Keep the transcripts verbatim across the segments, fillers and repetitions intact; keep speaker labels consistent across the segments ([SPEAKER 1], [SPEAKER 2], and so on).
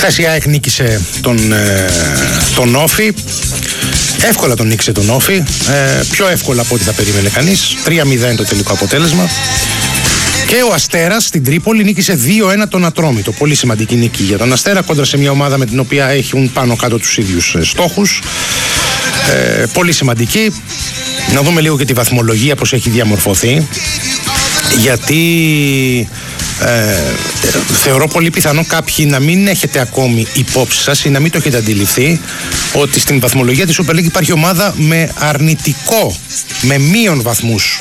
[SPEAKER 1] Χθες η ΑΕΚ νίκησε τον, ε, τον Όφη. Εύκολα τον νίκησε τον Όφη. Ε, πιο εύκολα από ό,τι θα περίμενε κανείς. τρία μηδέν το τελικό αποτέλεσμα. Και ο Αστέρας στην Τρίπολη νίκησε δύο ένα τον Ατρόμητο. Πολύ σημαντική νίκη για τον Αστέρα κόντρα σε μια ομάδα με την οποία έχουν πάνω κάτω τους ίδιους στόχους. Ε, πολύ σημαντική. Να δούμε λίγο και τη βαθμολογία πώς έχει διαμορφωθεί. Γιατί ε, θεωρώ πολύ πιθανό κάποιοι να μην έχετε ακόμη υπόψη σας ή να μην το έχετε αντιληφθεί ότι στην βαθμολογία της Super League υπάρχει ομάδα με αρνητικό, με μείον βαθμούς.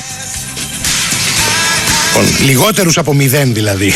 [SPEAKER 1] Λιγότερους από μηδέν δηλαδή.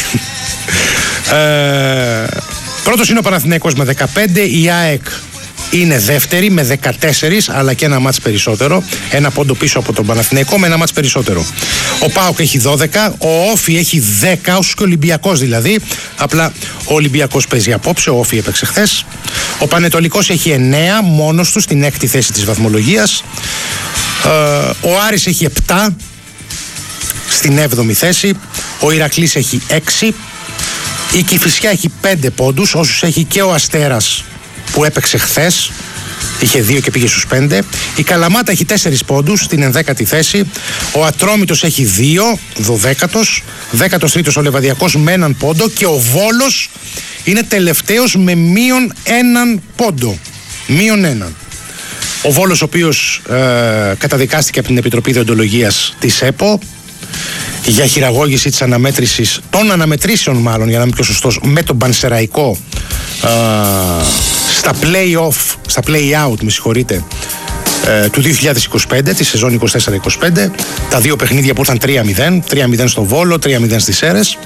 [SPEAKER 1] ε, πρώτος είναι ο Παναθηναϊκός με δεκαπέντε, η ΑΕΚ είναι δεύτερη με δεκατέσσερα, αλλά και ένα μάτς περισσότερο. Ένα πόντο πίσω από τον Παναθηναϊκό με ένα μάτς περισσότερο. Ο ΠΑΟΚ έχει δώδεκα, ο Όφη έχει δέκα, όσους και ο Ολυμπιακός δηλαδή. Απλά ο Ολυμπιακός παίζει απόψε, ο Όφη έπαιξε χθες. Ο Πανετολικός έχει εννέα, μόνος του στην έκτη θέση της βαθμολογίας. Ε, ο Άρης έχει επτά, στην έβδομη θέση. Ο Ηρακλής έχει έξι. Η Κηφισιά έχει πέντε πόντους, όσους έχει και ο Αστέρας που έπαιξε χθες, είχε δύο και πήγε στους πέντε. Η Καλαμάτα έχει τέσσερις πόντους στην ενδέκατη θέση. Ο Ατρόμητος έχει δύο, δωδέκατος. Δέκατος τρίτος ο Λεβαδιακός με έναν πόντο. Και ο Βόλος είναι τελευταίος με μείον έναν πόντο. Μείον έναν. Ο Βόλος, ο οποίος ε, καταδικάστηκε από την Επιτροπή Δεοντολογίας της ΕΠΟ για χειραγώγηση της αναμέτρησης, των αναμετρήσεων μάλλον, για να είμαι πιο σωστός, με τον Πανσεραϊκό ε, στα play-off, στα play-out, με συγχωρείτε, ε, του δύο χιλιάδες είκοσι πέντε, τη σεζόν είκοσι τέσσερα είκοσι πέντε. Τα δύο παιχνίδια που ήρθαν τρία μηδέν, τρία μηδέν στο Βόλο, τρία μηδέν στις Σέρρες.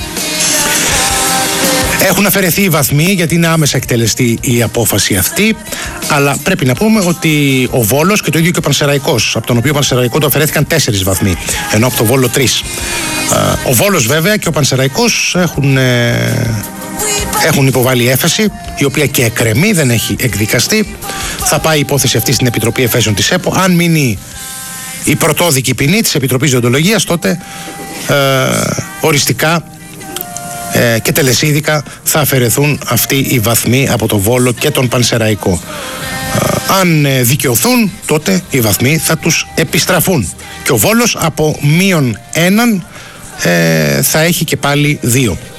[SPEAKER 1] Έχουν αφαιρεθεί οι βαθμοί γιατί είναι άμεσα εκτελεστή η απόφαση αυτή, αλλά πρέπει να πούμε ότι ο Βόλος και το ίδιο και ο Πανσεραϊκός, από τον οποίο ο Πανσεραϊκό του αφαιρέθηκαν τέσσερις βαθμοί, ενώ από το Βόλο τρεις. Ο Βόλος βέβαια και ο Πανσεραϊκός έχουν, ε, έχουν υποβάλει έφεση, η οποία και εκκρεμεί, δεν έχει εκδικαστεί. Θα πάει η υπόθεση αυτή στην Επιτροπή Εφέσεων της ΕΠΟ. Αν μείνει η πρωτόδικη ποινή της Επιτροπής Δεοντολογίας, τότε ε, οριστικά και τελεσίδικα θα αφαιρεθούν αυτοί οι βαθμοί από το Βόλο και τον Πανσεραϊκό. Αν δικαιωθούν, τότε οι βαθμοί θα τους επιστραφούν. Και ο Βόλος από μείον έναν ε, θα έχει και πάλι δύο.